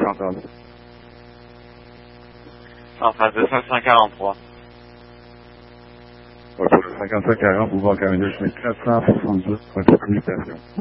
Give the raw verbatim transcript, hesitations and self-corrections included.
pas entendu. En face de cinq cent quarante-trois. Ouais, pour le cinquante-cinq quarante, boulevard Camélia, je mets quatre cent soixante-dix, point de communication.